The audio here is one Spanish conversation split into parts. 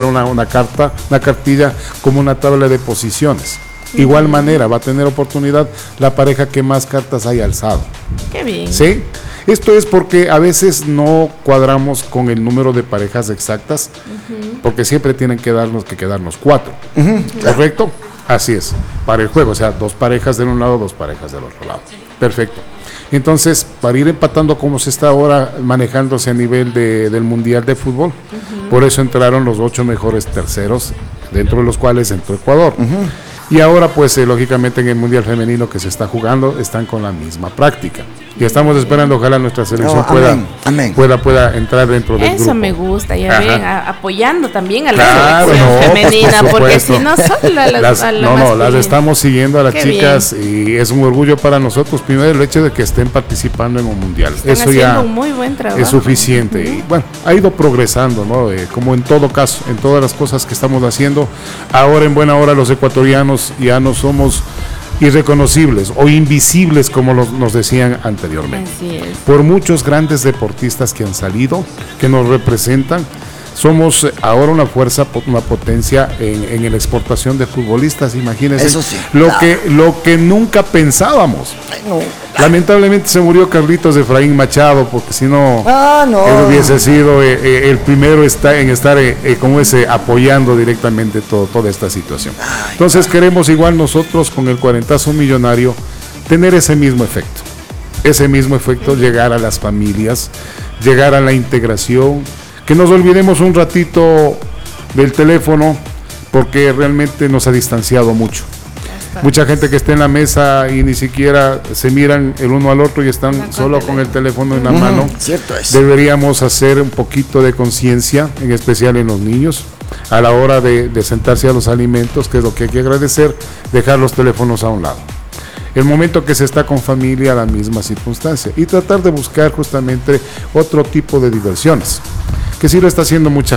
una cartilla como una tabla de posiciones. Igual manera va a tener oportunidad la pareja que más cartas haya alzado. Qué bien. ¿Sí? Esto es porque a veces no cuadramos con el número de parejas exactas, porque siempre tienen que quedarnos 4. ¿Correcto? Así es, para el juego, o sea, 2 parejas de un lado, 2 parejas del otro lado. Perfecto. Entonces, para ir empatando como se está ahora manejándose a nivel del Mundial de Fútbol, por eso entraron los 8 mejores terceros, dentro de los cuales entró Ecuador. Y ahora, pues, lógicamente en el Mundial Femenino que se está jugando, están con la misma práctica. Y estamos esperando, ojalá nuestra selección pueda entrar dentro del grupo. Eso me gusta, ya ven, apoyando también a la selección femenina, porque si no son las estamos siguiendo a las chicas y es un orgullo para nosotros, primero el hecho de que estén participando en un Mundial. Eso ya un muy buen trabajo. Es suficiente. Y bueno, ha ido progresando, ¿no? Como en todo caso, en todas las cosas que estamos haciendo, ahora en buena hora los ecuatorianos ya no somos irreconocibles o invisibles como nos decían anteriormente. Así es. Por muchos grandes deportistas que han salido, que nos representan, somos ahora una fuerza, una potencia en la exportación de futbolistas, imagínense. Eso sí, lo que nunca pensábamos. Lamentablemente se murió Carlitos Efraín Machado, porque si no, él hubiese sido el primero en estar como apoyando directamente toda esta situación. Entonces queremos igual nosotros con el Cuarentazo Millonario tener ese mismo efecto, llegar a las familias, llegar a la integración, que nos olvidemos un ratito del teléfono, porque realmente nos ha distanciado mucho. Mucha gente que está en la mesa y ni siquiera se miran el uno al otro y están solo con el teléfono en la mano. Cierto es. Deberíamos hacer un poquito de conciencia, en especial en los niños, a la hora de sentarse a los alimentos, que es lo que hay que agradecer, dejar los teléfonos a un lado. El momento que se está con familia, la misma circunstancia, y tratar de buscar justamente otro tipo de diversiones, que sí lo está haciendo mucha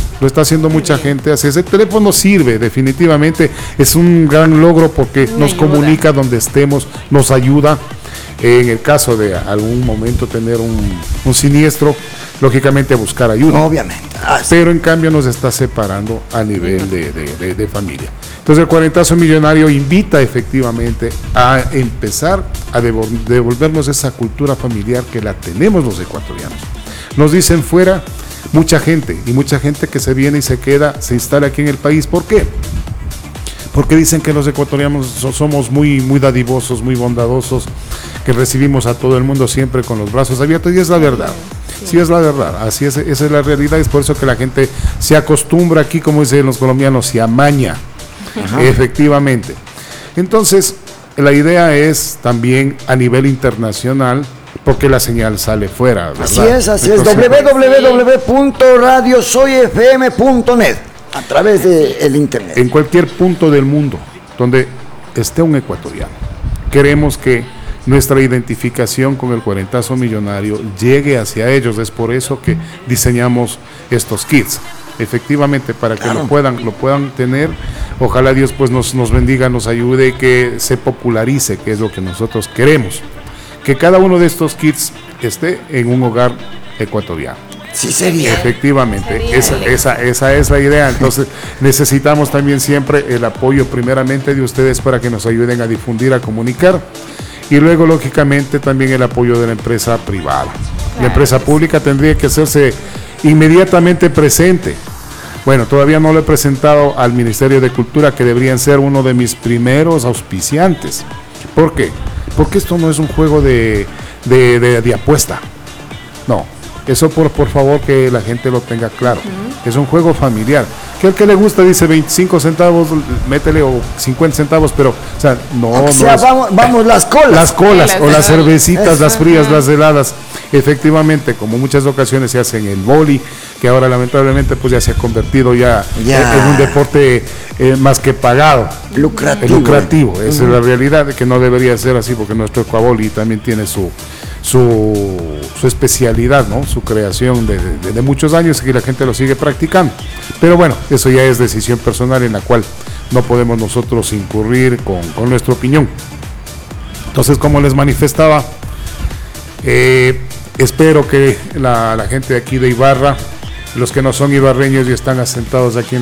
gente, así es. El teléfono sirve, definitivamente, es un gran logro porque nos comunica donde estemos, nos ayuda, en el caso de algún momento tener un siniestro, lógicamente buscar ayuda. Obviamente. Pero en cambio nos está separando a nivel de familia. Entonces el Cuarentazo Millonario invita efectivamente a empezar a devolvernos esa cultura familiar que la tenemos los ecuatorianos. Nos dicen fuera mucha gente que se viene y se queda, se instala aquí en el país. ¿Por qué? Porque dicen que los ecuatorianos somos muy dadivosos, muy bondadosos, que recibimos a todo el mundo siempre con los brazos abiertos, y es la verdad. Sí, es la verdad, así es, esa es la realidad, es por eso que la gente se acostumbra aquí, como dicen los colombianos, se amaña. Efectivamente. Entonces, la idea es también a nivel internacional, porque la señal sale fuera, ¿verdad? Así es, www.radiosoyfm.net, a través del internet. En cualquier punto del mundo donde esté un ecuatoriano, queremos que nuestra identificación con el Cuarentazo Millonario llegue hacia ellos. Es por eso que diseñamos estos kits, efectivamente, para que lo puedan tener. Ojalá Dios pues nos bendiga, nos ayude, que se popularice, que es lo que nosotros queremos, que cada uno de estos kits esté en un hogar ecuatoriano. Sí, sería. Efectivamente, esa es la idea. Entonces necesitamos también siempre el apoyo primeramente de ustedes para que nos ayuden a difundir, a comunicar, y luego lógicamente también el apoyo de la empresa privada. La empresa pública tendría que hacerse inmediatamente presente. Bueno, todavía no lo he presentado al Ministerio de Cultura, que deberían ser uno de mis primeros auspiciantes. ¿Por qué? Porque esto no es un juego de apuesta. No, eso por favor que la gente lo tenga claro. Es un juego familiar. Que al que le gusta dice 25 centavos, métele, o 50 centavos, pero, o sea, vamos las colas. Las colas, o las cervecitas, las frías, las heladas. Efectivamente, como muchas ocasiones se hace en el vóley, que ahora lamentablemente pues ya se ha convertido ya en un deporte más que pagado. Lucrativo. Esa es la realidad, que no debería ser así, porque nuestro ecuavóley también tiene su especialidad, ¿no? Su creación de muchos años, y la gente lo sigue practicando. Pero bueno, eso ya es decisión personal en la cual no podemos nosotros incurrir con nuestra opinión. Entonces, como les manifestaba, espero que la gente de aquí de Ibarra, los que no son ibarreños y están asentados aquí en